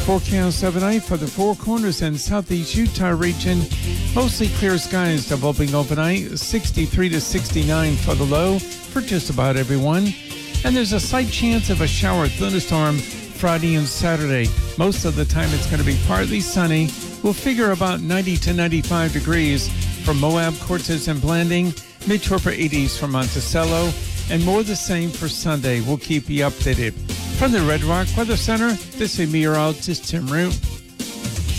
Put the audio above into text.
Forecast overnight for the Four Corners and Southeast Utah region. Mostly clear skies developing overnight. 63 to 69 for the low for just about everyone. And there's a slight chance of a shower thunderstorm Friday and Saturday. Most of the time it's going to be partly sunny. We'll figure about 90 to 95 degrees for Moab, Cortez, and Blanding. Mid to upper 80s for Monticello. And more the same for Sunday. We'll keep you updated. From the Red Rock Weather Center, this is meteorologist Tim Root.